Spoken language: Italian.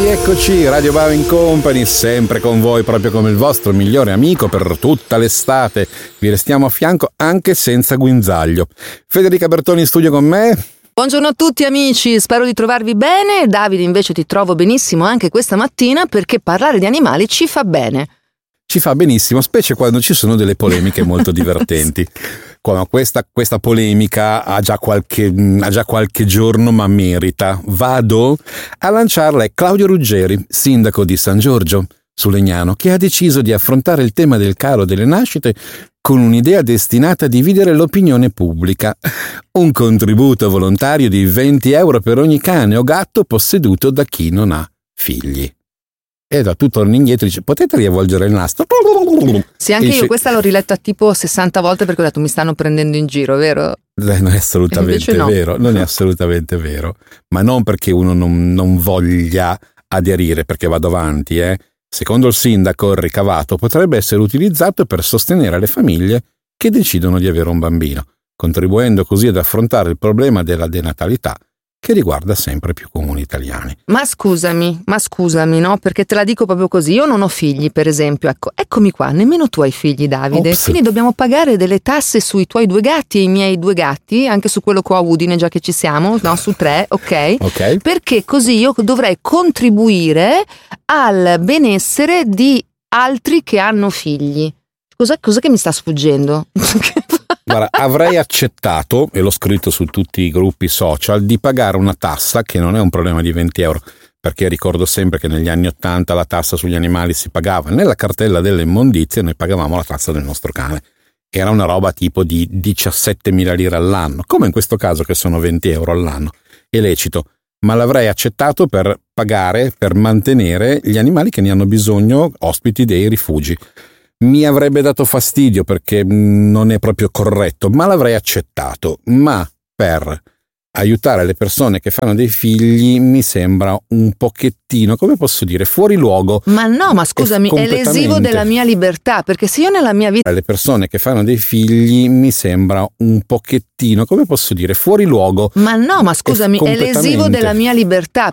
Rieccoci, Radio Bowing Company, sempre con voi, proprio come il vostro migliore amico per tutta l'estate. Vi restiamo a fianco anche senza guinzaglio. Federica Bertoni in studio con me. Buongiorno a tutti amici, spero di trovarvi bene. Davide, invece ti trovo benissimo anche questa mattina, perché parlare di animali ci fa bene. Ci fa benissimo, specie quando ci sono delle polemiche molto divertenti. Questa polemica ha già qualche giorno, ma merita. Vado a lanciarla. È Claudio Ruggeri, sindaco di San Giorgio su Legnano, che ha deciso di affrontare il tema del calo delle nascite con un'idea destinata a dividere l'opinione pubblica. Un contributo volontario di 20 euro per ogni cane o gatto posseduto da chi non ha figli. E da tu torni indietro e dici: potete riavvolgere il nastro? Sì, anche io questa l'ho riletta tipo 60 volte, perché ho detto mi stanno prendendo in giro, vero? Non è assolutamente vero, non è assolutamente vero. Ma non perché uno non voglia aderire, perché vado avanti, Secondo il sindaco, il ricavato potrebbe essere utilizzato per sostenere le famiglie che decidono di avere un bambino, contribuendo così ad affrontare il problema della denatalità, che riguarda sempre più comuni italiani. Ma scusami, no? Perché te la dico proprio così. Io non ho figli, per esempio. Eccomi qua, nemmeno tu hai figli, Davide. Ops. Quindi dobbiamo pagare delle tasse sui tuoi 2 gatti e i miei 2 gatti, anche su quello che ho a Udine, già che ci siamo, no? Su 3, ok? Perché così io dovrei contribuire al benessere di altri che hanno figli. Cos'è che mi sta sfuggendo? Guarda, avrei accettato, e l'ho scritto su tutti i gruppi social, di pagare una tassa che non è un problema di 20 euro, perché ricordo sempre che negli anni 80 la tassa sugli animali si pagava. Nella cartella delle immondizie noi pagavamo la tassa del nostro cane. Era una roba tipo di 17.000 lire all'anno, come in questo caso che sono 20 euro all'anno. È lecito, ma l'avrei accettato per pagare, per mantenere gli animali che ne hanno bisogno, ospiti dei rifugi. Mi avrebbe dato fastidio perché non è proprio corretto, ma l'avrei accettato. Ma per aiutare le persone che fanno dei figli mi sembra un pochettino, come posso dire, fuori luogo. Ma no, ma scusami, è lesivo della mia libertà, perché se io nella mia vita... Le persone che fanno dei figli mi sembra un pochettino, come posso dire, fuori luogo. Ma no, ma scusami, è lesivo della mia libertà.